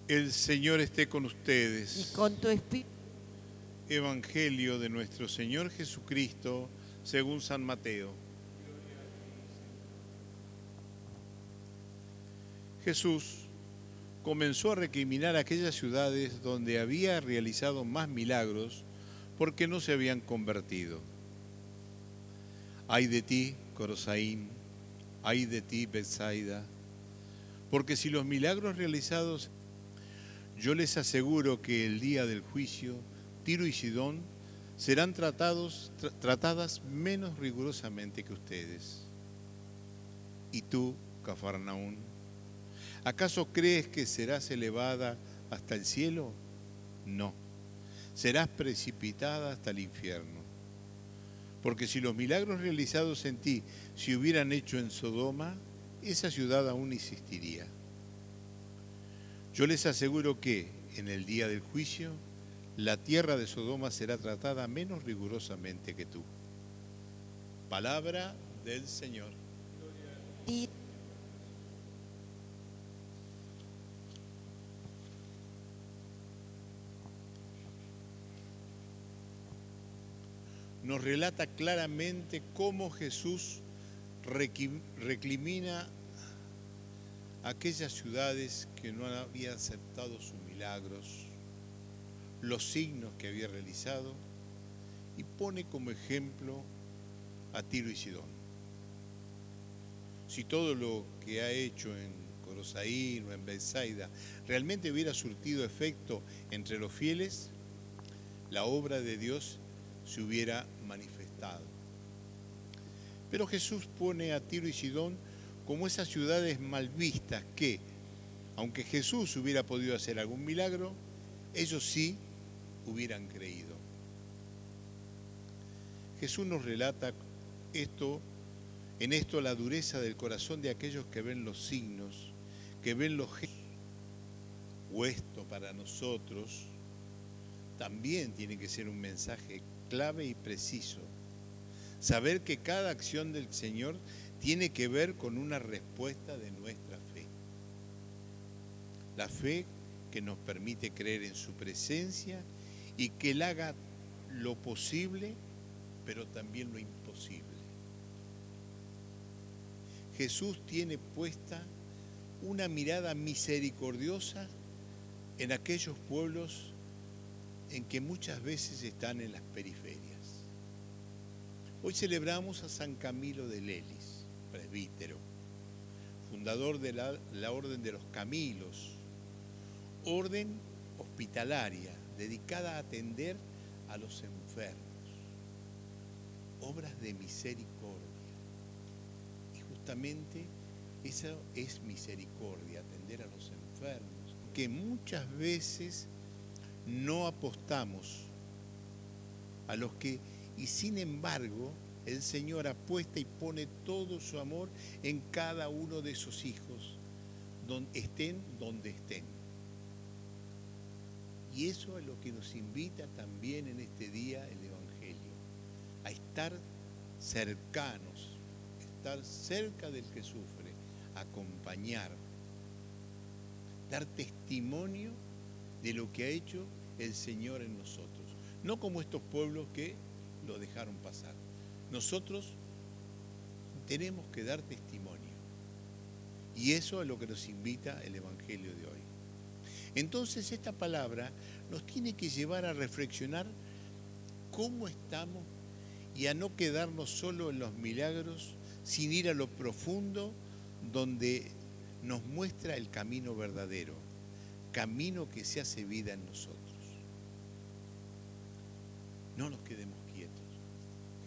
El Señor esté con y ustedes. con tu espíritu. Evangelio de nuestro Señor Jesucristo según San Mateo. Jesús comenzó a recriminar aquellas ciudades donde había realizado más milagros porque no se habían convertido. Ay de ti, Corosaín, ay de ti, Betsaida, porque si los milagros realizados, yo les aseguro que el día del juicio, Tiro y Sidón serán tratadas menos rigurosamente que ustedes. ¿Y tú, Cafarnaún, acaso crees que serás elevada hasta el cielo? No, serás precipitada hasta el infierno. Porque si los milagros realizados en ti se hubieran hecho en Sodoma, esa ciudad aún existiría. Yo les aseguro que, en el día del juicio, la tierra de Sodoma será tratada menos rigurosamente que tú. Palabra del Señor. Nos relata claramente cómo Jesús recrimina aquellas ciudades que no habían aceptado sus milagros, los signos que había realizado, y pone como ejemplo a Tiro y Sidón. Si todo lo que ha hecho en Corosaín o en Betsaida realmente hubiera surtido efecto entre los fieles, la obra de Dios se hubiera manifestado. Pero Jesús pone a Tiro y Sidón como esas ciudades mal vistas que, aunque Jesús hubiera podido hacer algún milagro, ellos sí hubieran creído. Jesús nos relata en esto la dureza del corazón de aquellos que ven los signos, que ven los gestos. O esto para nosotros también tiene que ser un mensaje clave y preciso. Saber que cada acción del Señor tiene que ver con una respuesta de nuestra fe. La fe que nos permite creer en su presencia y que Él haga lo posible, pero también lo imposible. Jesús tiene puesta una mirada misericordiosa en aquellos pueblos en que muchas veces están en las periferias. Hoy celebramos a San Camilo de Lelis, presbítero, fundador de la Orden de los Camilos, orden hospitalaria dedicada a atender a los enfermos, obras de misericordia. Y justamente eso es misericordia, atender a los enfermos, que muchas veces no apostamos a los que, y sin embargo, el Señor apuesta y pone todo su amor en cada uno de sus hijos, donde estén. Y eso es lo que nos invita también en este día el Evangelio, a estar cercanos, estar cerca del que sufre, acompañar, dar testimonio de lo que ha hecho el Señor en nosotros. No como estos pueblos que lo dejaron pasar. Nosotros tenemos que dar testimonio. Y eso es lo que nos invita el Evangelio de hoy. Entonces esta palabra nos tiene que llevar a reflexionar cómo estamos y a no quedarnos solo en los milagros, sin ir a lo profundo donde nos muestra el camino verdadero, camino que se hace vida en nosotros. No nos quedemos